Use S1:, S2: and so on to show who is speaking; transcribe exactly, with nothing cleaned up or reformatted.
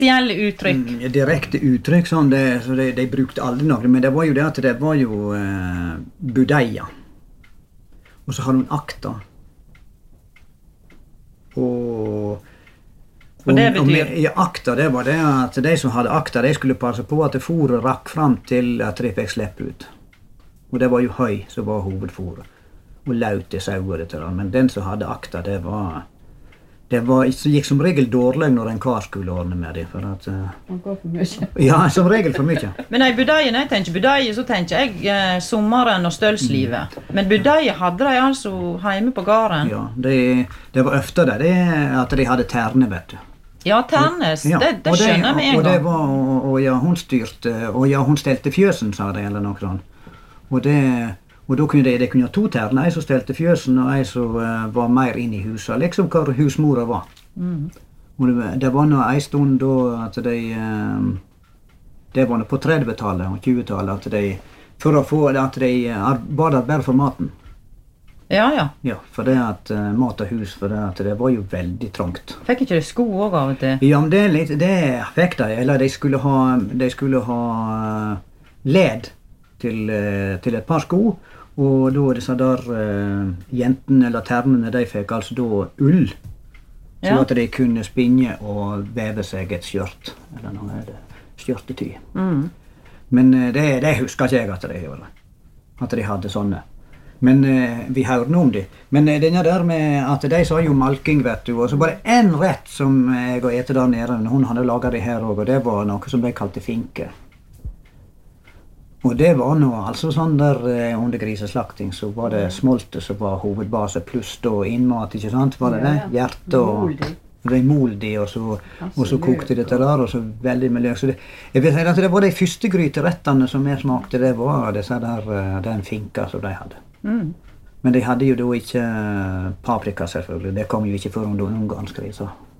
S1: spesielle uttrykk?
S2: Mm, direkte uttrykk, sånn, det, så de, de brukte aldri noe, men det var jo det at det var jo eh, budeia. Og så hadde hun akta. Og,
S1: og det betyr?
S2: Og med, ja, akta, det var det at de som hadde akta, de skulle passe på at fôret rakk fram til at de fikk slippe ut. Og det var jo høy som var hovedfôret. Og laut til sauer, men den som hadde akta, det var... Det var, gikk som regel dårlig når en kar skulle ordne med det, for at... Uh,
S3: Man går for mye.
S2: Ja, som regel for mye.
S1: Men i budeie, når jeg tenker budeie, så tenker jeg eh, sommeren og stølslivet. Mm. Men budeie hadde de altså hjemme på gården.
S2: Ja, det, det var ofte det, det at de hadde terne, vet du.
S1: Ja, ternes,
S2: ja,
S1: det, det skjønner vi en
S2: og det
S1: gang.
S2: Var, og, og ja, hun styrte, og ja, hun stelte fjøsen, sa de, eller noe sånt. Og det... Og da kunne de, de kunne ha to terner, en som stelte fjøsen, og en som uh, var mer inn i huset, liksom hva husmora var. Mm. Og det, det var nå en stund da at de, uh, det var nå på trettitallet og tjuetallet, at de, for å få at de arbeidet bare for maten.
S1: Ja, ja.
S2: Ja, for det at uh, mat og hus, for det at det var jo veldig trangt.
S1: Fikk ikke de sko også av og til?
S2: Ja, men det, er litt, det fikk de, eller de skulle ha, de skulle ha led til, uh, til et par sko, og da disse der uh, jentene eller ternene, de fikk altså da ull, så ja. At de kunne spinne og veve seg et skjørt, eller noe er det, skjørtety. Mm. Men uh, det, det husker ikke jeg at de gjorde, at de hadde sånne. Men uh, vi hørte noe om det. Men uh, denne der med at de sa jo malking, vet du, og så bare en rett som jeg og etter der nede, hun hadde laget det her også, og det var noe som de kalte finke. Og det var nå altså sånn der eh, under griseslakting, så var det smolte som var hovedbase, pluss da innmat, ikke sant? Var det det? Hjerte og... Det var moldi, og så, og så kokte det der, og så veldig med løk. Så det, jeg vil si at det var de første gryterettene som jeg smakte, det var disse der, den finka som de hadde. Mm. Men de hadde jo da ikke paprika, selvfølgelig. Det kom jo ikke før under ungarnskrisa.